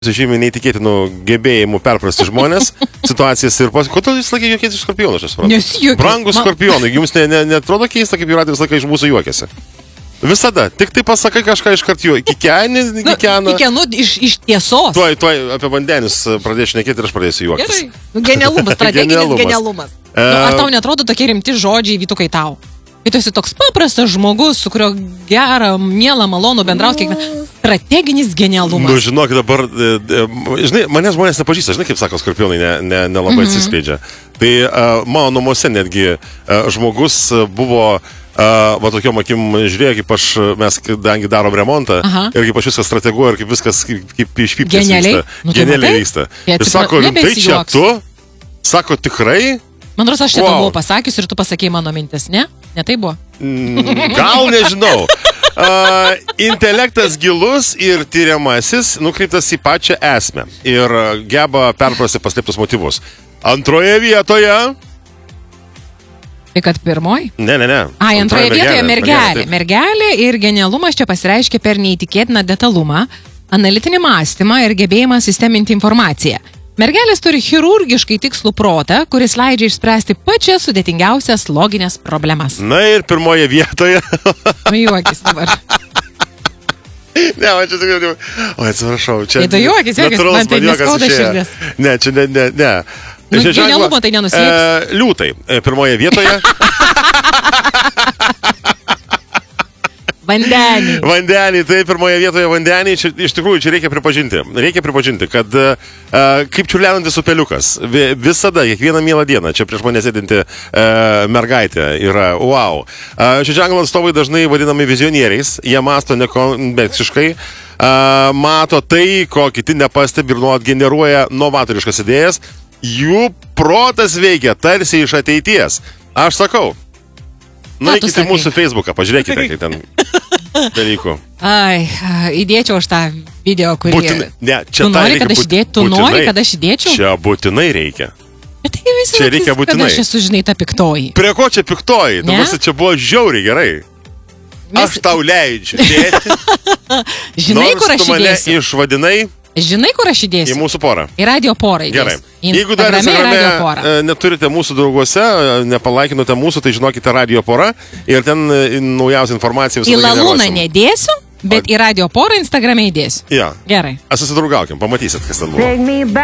žymiai neįtikėtinų gebėjimų perprasti žmonės, situacijas ir kodėl jūs laikė juokėsi iš skorpionų, aš suprantu. Brangus skorpionai, jums netrodo keista, kaip jūratė visą laiką iš mūsų juokėsi? Visada, tik tai pasakai kažką iškart juo, kikena. Kikenu iš tiesos. Tuoj apie vandenis pradėsiu šnekėti ir aš pradėsiu juoktis. Gerai, genialumas, strateginis genialumas. Ar tau netrodo tokie rimti žodžiai, Vytukai, tau? Kai tu esi toks paprastas žmogus, su kurio gerą, mielą, malonų bendrauti kiekvieną. Strateginis genialumas. Nu, žinok, dabar, žinai, mane žmonės nepažįsta, žinai, kaip sako, skorpionai nelabai atsiskleidžia. Tai mano namuose netgi žmogus buvo, va tokiom akim žiūrėjo, kaip mes kadangi darom remontą, ir kaip aš viską strateguoju, ir kaip viskas, kaip iš pypkės vyksta. Genialiai vyksta. Ir sako, rimtai čia tu? Sako, tikrai? Man rodos, aš šitą buvau pasakius ir tu pasakėjai mano mintis, ne? Ne tai buvo? Gal nežinau. Intelektas gilus ir tyriamasis nukreiptas į pačią esmę ir geba perprasti paslėptus motyvus. Antroje vietoje... Tai kad pirmoj? Ne. Antroje vietoje mergelė. Mergelė ir genialumas čia pasireiškia per neįtikėtiną detalumą, analitinį mąstymą ir gebėjimą sisteminti informaciją. Mergelės turi chirurgiškai tikslų protą, kuris leidžia išspręsti pačias sudėtingiausias loginės problemas. Na ir pirmoje vietoje. Nu juokis dabar. Ne, man čia tikrai... O, atsiprašau. Čia... Tai tu juokis, man tai neskauda širdės. Ne, čia ne. Nu, genialumo tai nenuslėps. Liūtai. Pirmoje vietoje. Vandenį, tai pirmoje vietoje vandenį, iš tikrųjų, čia reikia pripažinti, kad kaip čiurlenantis upeliukas, visada, kiekvieną mielą dieną, čia prieš mane sėdinti mergaitė yra, wow. Šio ženklo atstovai dažnai vadinami vizionieriais, jie mąsto nekonveksiškai, mato tai, ko kiti nepastebi ir nuolat generuoja novatoriškas idėjas, jų protas veikia tarsi iš ateities. Aš sakau. Nueikite mūsų Facebooką, pažiūrėkite, kaip ten dalykų. Ai, įdėčiau aš tą video, kurį... Tu nori, kad aš įdėčiau? Čia būtinai reikia. Bet tai visi čia reikia būtinai. Kad aš esu, žinai, ta piktoji. Prie ko čia piktoji? Dabar čia buvo žiauriai gerai. Aš tau leidžiu dėti. Žinai, kur aš įdėsiu? Nors tu mane išvadinai... Žinai, kur aš įdėsiu? Į mūsų porą. Į radio porą įdėsiu. Gerai. Jeigu dar Instagrame neturite mūsų drauguose, nepalaikinote mūsų, tai žinokite radio porą ir ten naujausia informacija visą laiką generuosim. Į Lalūną nedėsiu, bet į radio porą Instagrame įdėsiu. Ja. Gerai. Susidraugaukim, pamatysit, kas ten buvo.